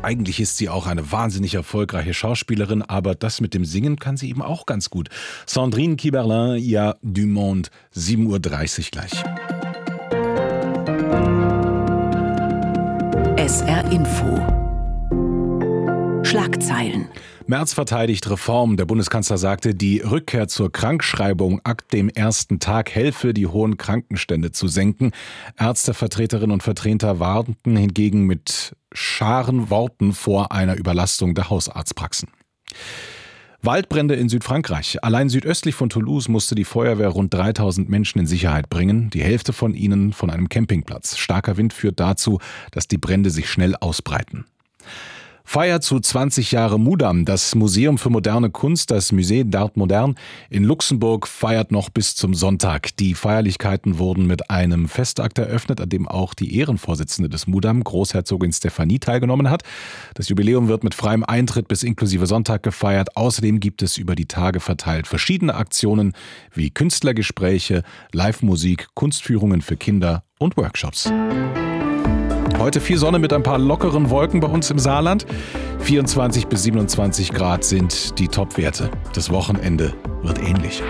Eigentlich ist sie auch eine wahnsinnig erfolgreiche Schauspielerin, aber das mit dem Singen kann sie eben auch ganz gut. Sandrine Kiberlin, Il y a du monde, 7:30 Uhr gleich. SR Info. Schlagzeilen. Merz verteidigt Reform. Der Bundeskanzler sagte, die Rückkehr zur Krankschreibung ab dem ersten Tag helfe, die hohen Krankenstände zu senken. Ärztevertreterinnen und Vertreter warnten hingegen mit scharen Worten vor einer Überlastung der Hausarztpraxen. Waldbrände in Südfrankreich. Allein südöstlich von Toulouse musste die Feuerwehr rund 3000 Menschen in Sicherheit bringen. Die Hälfte von ihnen von einem Campingplatz. Starker Wind führt dazu, dass die Brände sich schnell ausbreiten. Feier zu 20 Jahre Mudam. Das Museum für moderne Kunst, das Musée d'Art Moderne in Luxemburg, feiert noch bis zum Sonntag. Die Feierlichkeiten wurden mit einem Festakt eröffnet, an dem auch die Ehrenvorsitzende des Mudam, Großherzogin Stephanie, teilgenommen hat. Das Jubiläum wird mit freiem Eintritt bis inklusive Sonntag gefeiert. Außerdem gibt es über die Tage verteilt verschiedene Aktionen wie Künstlergespräche, Live-Musik, Kunstführungen für Kinder und Workshops. Heute viel Sonne mit ein paar lockeren Wolken bei uns im Saarland. 24 bis 27 Grad sind die Top-Werte. Das Wochenende wird ähnlich.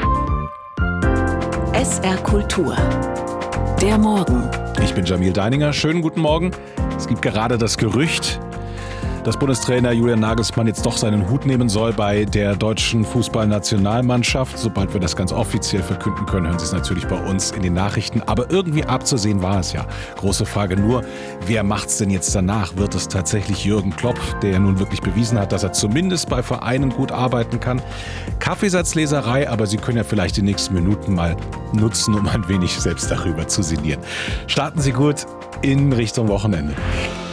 SR Kultur. Der Morgen. Ich bin Jamil Deininger. Schönen guten Morgen. Es gibt gerade das Gerücht, dass Bundestrainer Julian Nagelsmann jetzt doch seinen Hut nehmen soll bei der deutschen Fußballnationalmannschaft. Sobald wir das ganz offiziell verkünden können, hören Sie es natürlich bei uns in den Nachrichten. Aber irgendwie abzusehen war es ja. Große Frage nur, wer macht's denn jetzt danach? Wird es tatsächlich Jürgen Klopp, der ja nun wirklich bewiesen hat, dass er zumindest bei Vereinen gut arbeiten kann? Kaffeesatzleserei, aber Sie können ja vielleicht die nächsten Minuten mal nutzen, um ein wenig selbst darüber zu sinnieren. Starten Sie gut in Richtung Wochenende.